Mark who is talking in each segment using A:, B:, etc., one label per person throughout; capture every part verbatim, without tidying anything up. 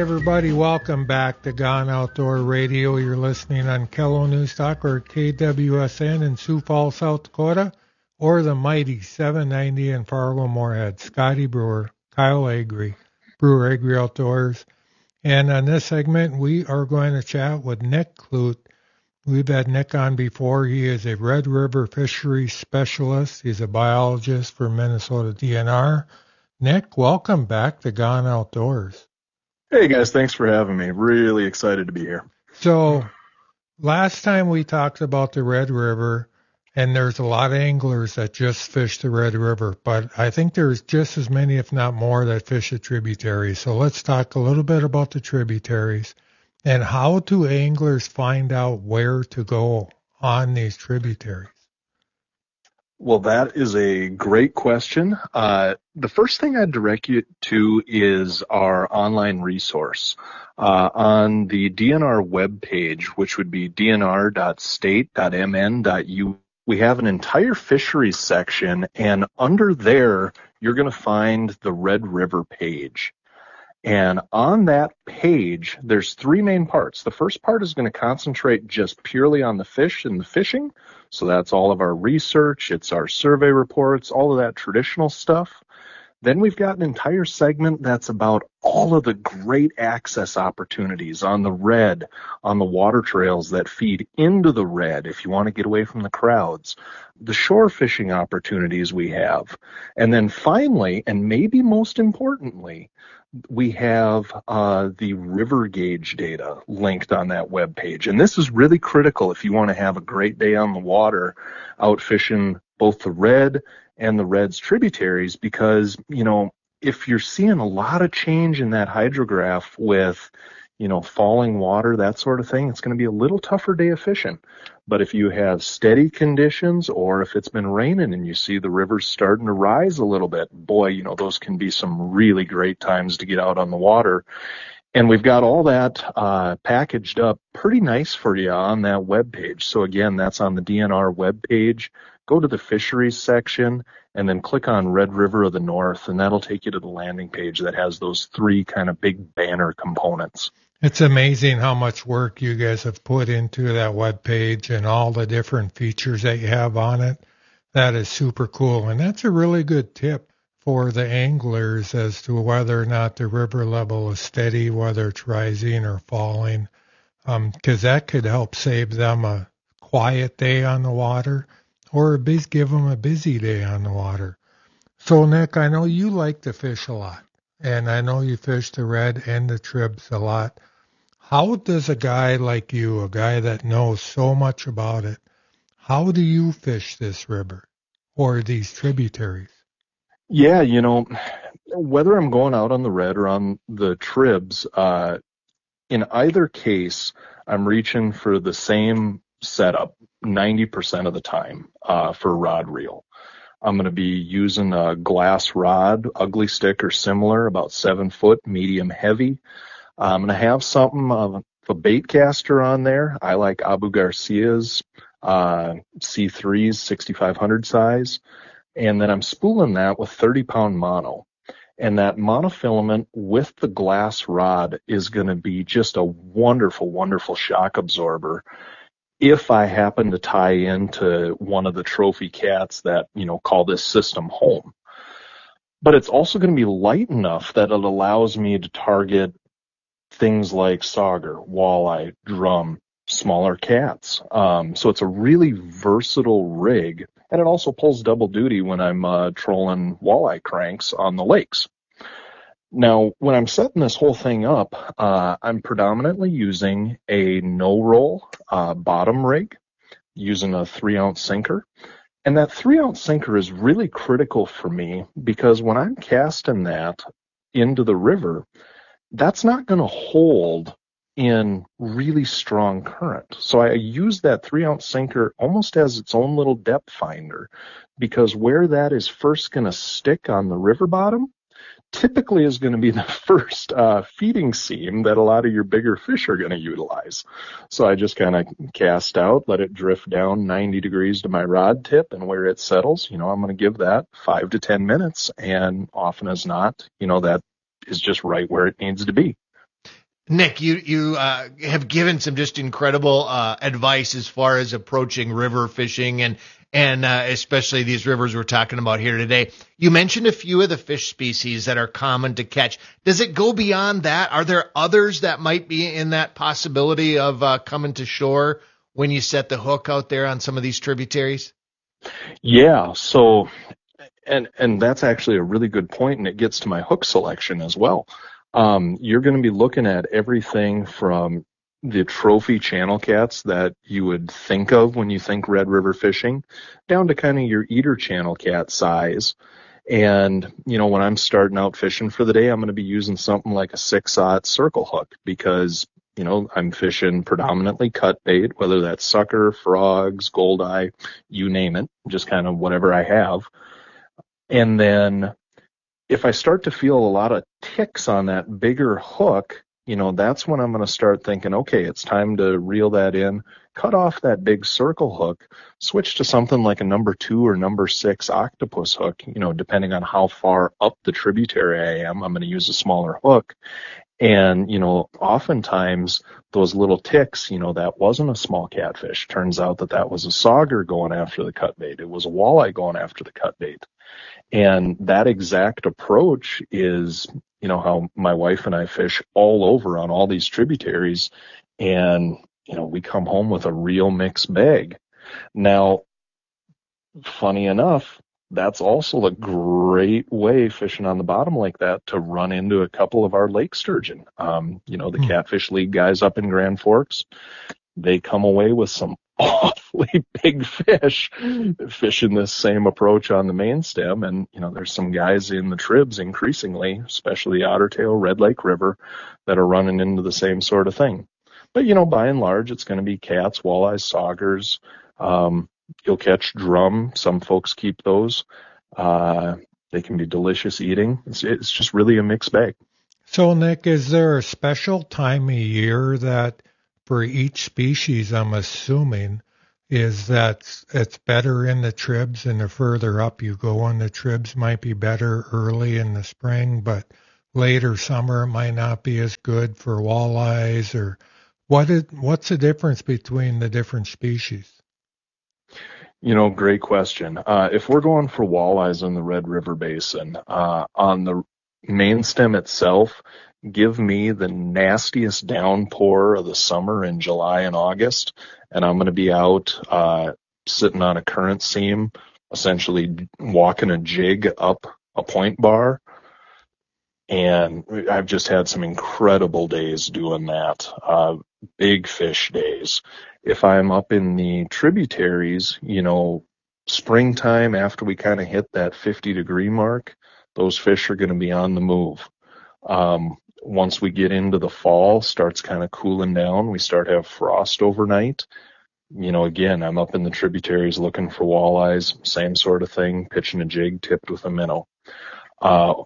A: everybody. Welcome back to Gone Outdoor Radio. You're listening on Kello News Talk or K W S N in Sioux Falls, South Dakota, or the mighty seven ninety in Fargo Moorhead. Scotty Brewer, Kyle Agri, Brewer Agri Outdoors. And on this segment, we are going to chat with Nick Clute. We've had Nick on before. He is a Red River fisheries specialist. He's a biologist for Minnesota D N R. Nick, welcome back to Gone Outdoors.
B: Hey guys, thanks for having me. Really excited to be here.
A: So last time we talked about the Red River, and there's a lot of anglers that just fish the Red River, but I think there's just as many, if not more, that fish the tributaries. So let's talk a little bit about the tributaries and how do anglers find out where to go on these tributaries?
B: Well, that is a great question. Uh, the first thing I'd direct you to is our online resource. Uh, on the D N R webpage, which would be d n r dot state dot m n dot u s, we have an entire fisheries section, and under there, you're going to find the Red River page. And on that page, there's three main parts. The first part is going to concentrate just purely on the fish and the fishing. So that's all of our research, it's our survey reports, all of that traditional stuff. Then we've got an entire segment that's about all of the great access opportunities on the Red, on the water trails that feed into the Red if you want to get away from the crowds, the shore fishing opportunities we have. And then finally, and maybe most importantly, we have uh, the river gauge data linked on that web page. And this is really critical if you want to have a great day on the water out fishing both the Red and the Red's tributaries, because, you know, if you're seeing a lot of change in that hydrograph with, you know, falling water, that sort of thing, it's going to be a little tougher day of fishing. But if you have steady conditions, or if it's been raining and you see the rivers starting to rise a little bit, boy, you know, those can be some really great times to get out on the water. And we've got all that uh, packaged up pretty nice for you on that webpage. So again, that's on the D N R webpage. Go to the fisheries section and then click on Red River of the North, and that'll take you to the landing page that has those three kind of big banner components.
A: It's amazing how much work you guys have put into that webpage and all the different features that you have on it. That is super cool. And that's a really good tip for the anglers as to whether or not the river level is steady, whether it's rising or falling, because um, that could help save them a quiet day on the water or biz- give them a busy day on the water. So, Nick, I know you like to fish a lot, and I know you fish the Red and the Tribs a lot. How does a guy like you, a guy that knows so much about it, how do you fish this river or these tributaries?
B: Yeah, you know, whether I'm going out on the Red or on the Tribs, uh, in either case, I'm reaching for the same setup ninety percent of the time uh, for rod reel. I'm going to be using a glass rod, ugly stick or similar, about seven foot, medium heavy. I'm going to have something of a bait caster on there. I like Abu Garcia's uh, C threes, sixty-five hundred size. And then I'm spooling that with thirty pound mono. And that monofilament with the glass rod is going to be just a wonderful, wonderful shock absorber if I happen to tie into one of the trophy cats that, you know, call this system home. But it's also going to be light enough that it allows me to target things like sauger, walleye, drum, smaller cats. Um, so it's a really versatile rig, and it also pulls double duty when I'm uh, trolling walleye cranks on the lakes. Now, when I'm setting this whole thing up, uh, I'm predominantly using a no-roll uh, bottom rig, using a three-ounce sinker. And that three-ounce sinker is really critical for me because when I'm casting that into the river, that's not going to hold in really strong current. So I use that three-ounce sinker almost as its own little depth finder, because where that is first going to stick on the river bottom typically is going to be the first uh, feeding seam that a lot of your bigger fish are going to utilize. So I just kind of cast out, let it drift down ninety degrees to my rod tip, and where it settles, you know, I'm going to give that five to ten minutes, and often as not, you know, that is just right where it needs to be.
C: Nick, you you uh, have given some just incredible uh, advice as far as approaching river fishing and and uh, especially these rivers we're talking about here today. You mentioned a few of the fish species that are common to catch. Does it go beyond that? Are there others that might be in that possibility of uh, coming to shore when you set the hook out there on some of these tributaries?
B: Yeah. So, and and that's actually a really good point, and it gets to my hook selection as well. Um, you're going to be looking at everything from the trophy channel cats that you would think of when you think Red River fishing, down to kind of your eater channel cat size. And, you know, when I'm starting out fishing for the day, I'm going to be using something like a six-aught circle hook because, you know, I'm fishing predominantly cut bait, whether that's sucker, frogs, goldeye, you name it, just kind of whatever I have. And then if I start to feel a lot of ticks on that bigger hook, you know, that's when I'm going to start thinking, okay, it's time to reel that in, cut off that big circle hook, switch to something like a number two or number six octopus hook, you know, depending on how far up the tributary I am, I'm going to use a smaller hook. And, you know, oftentimes those little ticks, you know, that wasn't a small catfish. Turns out that that was a sauger going after the cut bait. It was a walleye going after the cut bait. And that exact approach is, you know, how my wife and I fish all over on all these tributaries. And, you know, we come home with a real mixed bag. Now, funny enough, that's also a great way fishing on the bottom like that to run into a couple of our lake sturgeon. Um, you know, the
A: Hmm.
B: Catfish League guys up in Grand Forks, they come away with some awfully big fish fishing this same approach on the main stem. And, you know, there's some guys in the tribs increasingly, especially Otter Tail, Red Lake River, that are running into the same sort of thing. But, you know, by and large, it's going to be cats, walleyes, saugers. Um, you'll catch drum. Some folks keep those. Uh, they can be delicious eating. It's, it's just really a mixed bag.
A: So, Nick, is there a special time of year that for each species, I'm assuming, is that it's better in the tribs and the further up you go in the tribs might be better early in the spring, but later summer it might not be as good for walleyes or what is, what's the difference between the different species?
B: You know, great question. Uh, if we're going for walleyes in the Red River Basin, uh, on the main stem itself, give me the nastiest downpour of the summer in July and August, and I'm going to be out uh, sitting on a current seam, essentially walking a jig up a point bar. And I've just had some incredible days doing that, uh, big fish days. If I'm up in the tributaries, you know, springtime after we kind of hit that fifty degree mark, those fish are going to be on the move. Um, once we get into the fall, starts kind of cooling down, we start to have frost overnight. You know, again, I'm up in the tributaries looking for walleyes, same sort of thing, pitching a jig tipped with a minnow. Uh,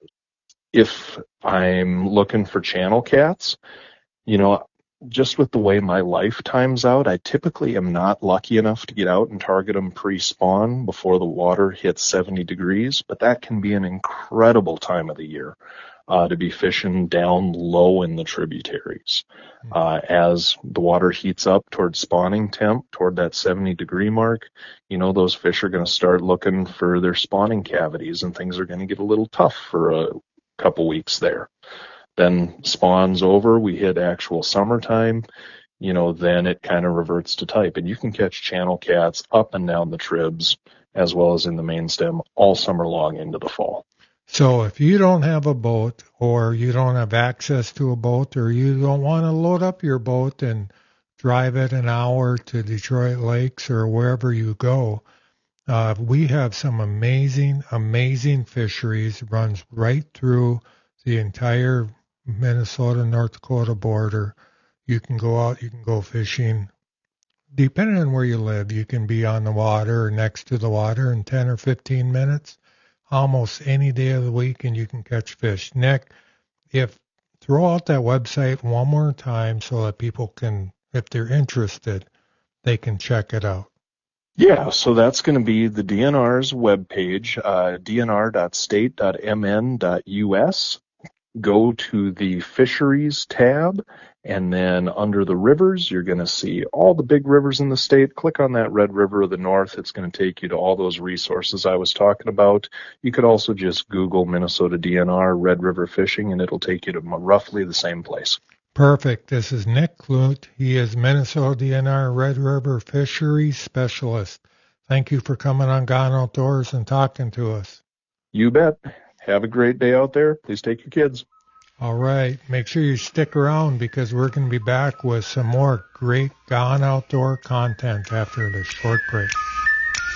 B: if I'm looking for channel cats, you know, just with the way my life times out, I typically am not lucky enough to get out and target them pre-spawn before the water hits seventy degrees, but that can be an incredible time of the year uh, to be fishing down low in the tributaries. Uh, as the water heats up towards spawning temp, toward that seventy degree mark, you know, those fish are going to start looking for their spawning cavities and things are going to get a little tough for a couple weeks there. Then spawns over, we hit actual summertime, you know, then it kind of reverts to type. And you can catch channel cats up and down the tribs as well as in the main stem all summer long into the fall.
A: So if you don't have a boat or you don't have access to a boat or you don't want to load up your boat and drive it an hour to Detroit Lakes or wherever you go, uh, we have some amazing, amazing fisheries, runs right through the entire Minnesota, North Dakota border. You can go out, you can go fishing. Depending on where you live, you can be on the water or next to the water in ten or fifteen minutes, almost any day of the week, and you can catch fish. Nick, if throw out that website one more time so that people can, if they're interested, they can check it out.
B: Yeah, so that's going to be the D N R's webpage, uh, d n r dot state dot m n dot u s. go to the fisheries tab, and then under the rivers, you're going to see all the big rivers in the state. Click on that Red River of the North. It's going to take you to all those resources I was talking about. You could also just Google Minnesota D N R Red River Fishing, and it'll take you to roughly the same place.
A: Perfect. This is Nick Clute. He is Minnesota D N R Red River Fisheries Specialist. Thank you for coming on Gone Outdoors and talking to us.
B: You bet. Have a great day out there. Please take your kids.
A: All right. Make sure you stick around because we're going to be back with some more great Gone Outdoor content after this short break.